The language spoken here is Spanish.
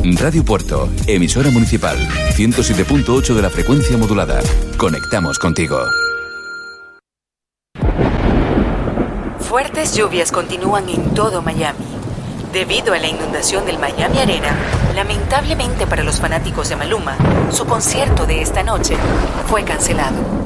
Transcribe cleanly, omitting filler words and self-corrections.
Radio Puerto, emisora municipal, 107.8 de la frecuencia modulada. Conectamos contigo. Fuertes lluvias continúan en todo Miami. Debido a la inundación del Miami Arena, lamentablemente para los fanáticos de Maluma, su concierto de esta noche fue cancelado.